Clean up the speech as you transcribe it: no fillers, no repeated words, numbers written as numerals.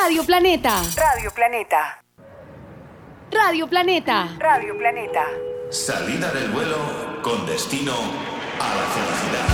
Radio Planeta. Radio Planeta. Radio Planeta. Radio Planeta. Salida del vuelo con destino a la felicidad.